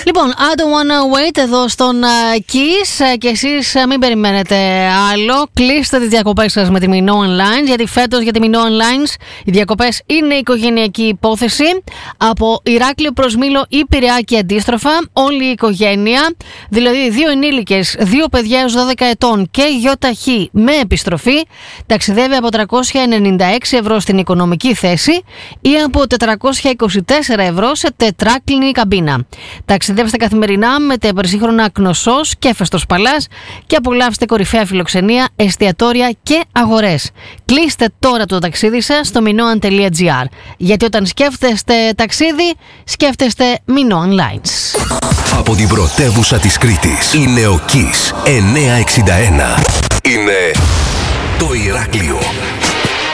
Λοιπόν, I don't wanna wait εδώ στον Kiss και εσείς μην περιμένετε άλλο. Κλείστε τις διακοπές σας με τη Minoan Lines, γιατί φέτος για τη Minoan Lines οι διακοπές είναι οικογενειακή υπόθεση. Από Ηράκλειο προς Μήλο ή Πειραιά και αντίστροφα, όλη η οικογένεια, δηλαδή 2 ενήλικες, 2 παιδιά έως 12 ετών και γιοταχή με επιστροφή, ταξιδεύει από 396 ευρώ στην οικονομική θέση ή από 424 ευρώ σε τετράκλινη καμπίνα. Ταξιδεύστε καθημερινά με τα υπερσύγχρονα Κνωσσός και Φεστός Παλάς και απολαύστε κορυφαία φιλοξενία, εστιατόρια και αγορές. Κλείστε τώρα το ταξίδι σας στο minoan.gr, γιατί όταν σκέφτεστε ταξίδι, σκέφτεστε Minoan Lines. Από την πρωτεύουσα της Κρήτης είναι ο Kiss 961. Είναι το Ηράκλειο.